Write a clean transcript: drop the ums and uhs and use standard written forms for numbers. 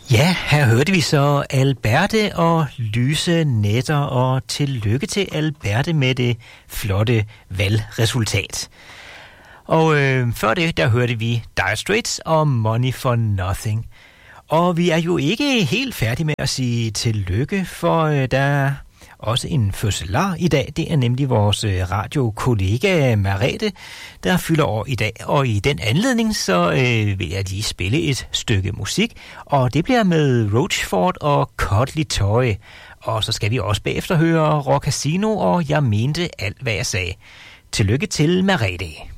Ja, her hørte vi så Alberte og Lyse Nætter, og tillykke til Alberte med det flotte valgresultat. Og før det, der hørte vi Dire Straits og Money for Nothing. Og vi er jo ikke helt færdige med at sige tillykke, for der er også en fødselar i dag. Det er nemlig vores radiokollega Merete, der fylder år i dag. Og i den anledning, så vil jeg lige spille et stykke musik. Og det bliver med Roachford og Cuddly Toy. Og så skal vi også bagefter høre Rock Casino og Jeg mente alt, hvad jeg sagde. Tillykke til Merete.